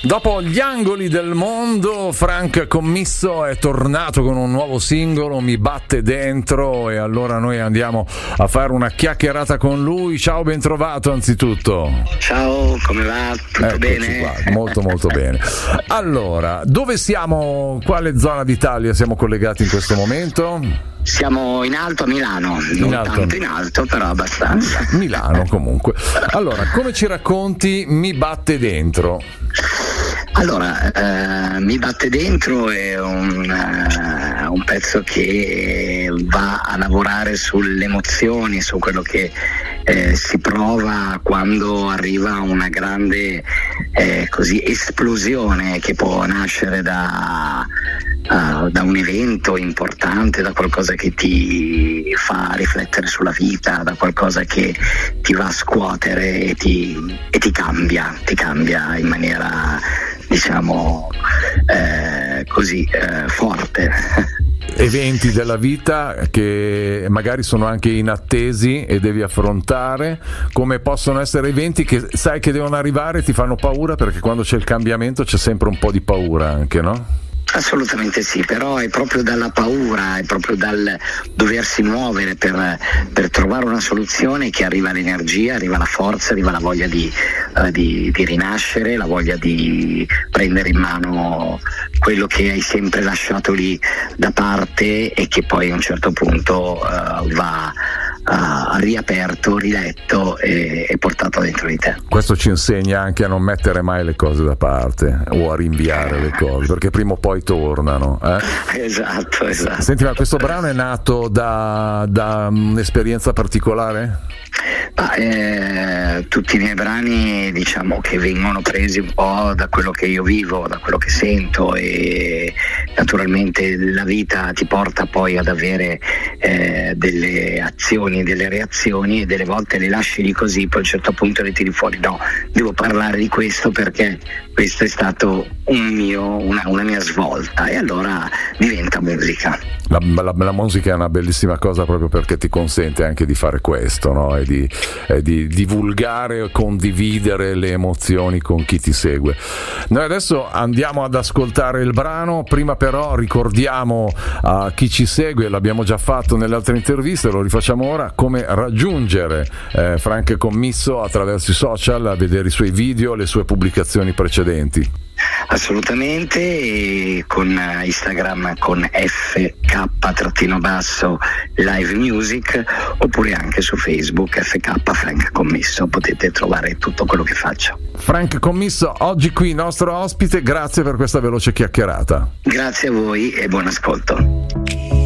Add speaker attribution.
Speaker 1: Dopo gli angoli del mondo, Frank Commisso è tornato con un nuovo singolo, Mi batte dentro, e allora noi andiamo a fare una chiacchierata con lui. Ciao, ben trovato anzitutto.
Speaker 2: Ciao, come va? Tutto
Speaker 1: Eccoci
Speaker 2: bene?
Speaker 1: Qua. Molto bene. Allora, dove siamo? Quale zona d'Italia siamo collegati in questo momento?
Speaker 2: Siamo in alto a Milano, tanto in alto, però abbastanza.
Speaker 1: Milano comunque. Allora, come ci racconti Mi batte dentro?
Speaker 2: Allora, Mi batte dentro è un pezzo che va a lavorare sulle emozioni, su quello che si prova quando arriva una grande esplosione che può nascere da un evento importante, da qualcosa che ti fa riflettere sulla vita, da qualcosa che ti va a scuotere e ti cambia in maniera, diciamo, forte.
Speaker 1: Eventi della vita che magari sono anche inattesi e devi affrontare, come possono essere eventi che sai che devono arrivare e ti fanno paura, perché quando c'è il cambiamento c'è sempre un po' di paura anche, no?
Speaker 2: Assolutamente sì, però è proprio dalla paura, è proprio dal doversi muovere per trovare una soluzione che arriva l'energia, arriva la forza, arriva la voglia di rinascere, la voglia di prendere in mano quello che hai sempre lasciato lì da parte e che poi a un certo punto va riaperto, riletto e portato dentro di te.
Speaker 1: Questo ci insegna anche a non mettere mai le cose da parte o a rinviare le cose, perché prima o poi tornano.
Speaker 2: Esatto.
Speaker 1: Senti, ma questo brano è nato da un'esperienza particolare?
Speaker 2: Tutti i miei brani, diciamo, che vengono presi un po' da quello che io vivo, da quello che sento, e naturalmente la vita ti porta poi ad avere delle azioni, delle reazioni, e delle volte le lasci lì così, poi a un certo punto le tiri fuori. No, devo parlare di questo perché questo è stato una mia svolta, e allora diventa musica.
Speaker 1: La musica è una bellissima cosa proprio perché ti consente anche di fare questo, no? E di divulgare e condividere le emozioni con chi ti segue. Noi adesso andiamo ad ascoltare il brano, prima però ricordiamo a chi ci segue, l'abbiamo già fatto nelle altre interviste, lo rifacciamo ora, come raggiungere Frank Commisso attraverso i social, a vedere i suoi video, le sue pubblicazioni precedenti.
Speaker 2: Assolutamente, e con Instagram con FK_live music, oppure anche su Facebook FK Frank Commisso, potete trovare tutto quello che faccio.
Speaker 1: Frank Commisso, oggi qui nostro ospite, grazie per questa veloce chiacchierata.
Speaker 2: Grazie a voi e buon ascolto.